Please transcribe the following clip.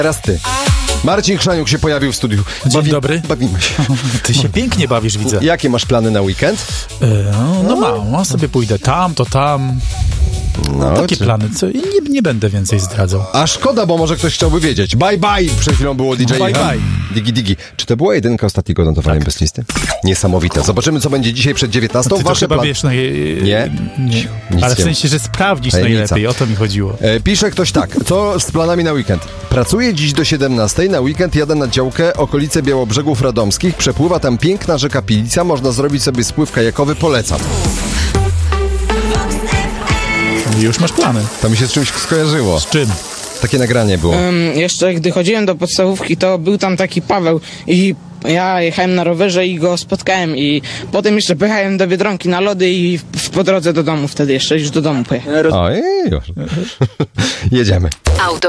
Teraz ty. Marcin Chrzaniuk się pojawił w studiu. Dzień dobry. Bawimy się. Ty się pięknie bawisz, widzę. Jakie masz plany na weekend? Mam, sobie pójdę tam, to tam. Takie plany, co nie będę więcej zdradzał. A szkoda, bo może ktoś chciałby wiedzieć. Bye bye! Przed chwilą było DJ Bye bye. Digi. Czy to była jedynka ostatniego notowania bez listy? Niesamowite. Zobaczymy, co będzie dzisiaj przed 19. Ty to chyba wiesz Nie? Nic Ale w nie sensie, że sprawdzisz Tajemnica. najlepiej, o to mi chodziło. Pisze ktoś tak. Co z planami na weekend? Pracuję dziś do 17. Na weekend jadę na działkę okolice Białobrzegów Radomskich. Przepływa tam piękna rzeka Pilica. Można zrobić sobie spływ kajakowy. Polecam. Już masz plany. To mi się z czymś skojarzyło. Z czym? Takie nagranie było. Jeszcze gdy chodziłem do podstawówki, to był tam taki Paweł i ja jechałem na rowerze i go spotkałem i potem jeszcze pojechałem do Biedronki na lody i po drodze do domu wtedy jeszcze już do domu pojechałem. Oj, już. Jedziemy.